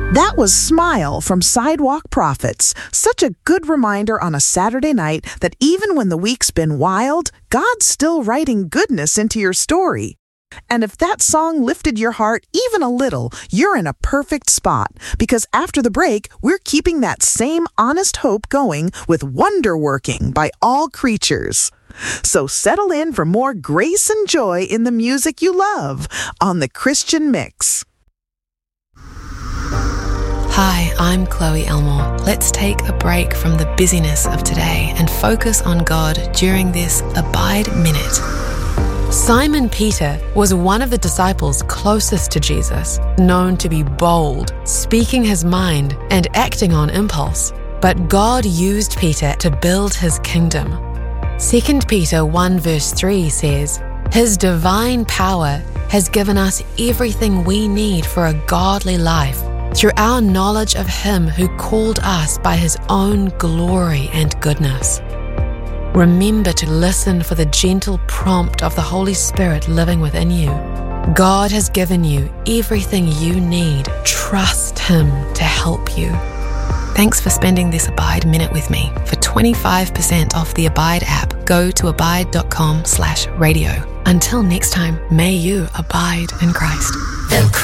That was Smile from Sidewalk Prophets. Such a good reminder on a Saturday night that even when the week's been wild, God's still writing goodness into your story. And if that song lifted your heart even a little, you're in a perfect spot, because after the break, we're keeping that same honest hope going with Wonder Working by All Creatures. So settle in for more grace and joy in the music you love on The Christian Mix. Hi, I'm Chloe Elmore. Let's take a break from the busyness of today and focus on God during this Abide Minute. Simon Peter was one of the disciples closest to Jesus, known to be bold, speaking his mind and acting on impulse. But God used Peter to build his kingdom. 2 Peter 1 verse 3 says, "His divine power has given us everything we need for a godly life, through our knowledge of Him who called us by His own glory and goodness." Remember to listen for the gentle prompt of the Holy Spirit living within you. God has given you everything you need. Trust Him to help you. Thanks for spending this Abide Minute with me. For 25% off the Abide app, go to abide.com/radio. Until next time, may you abide in Christ.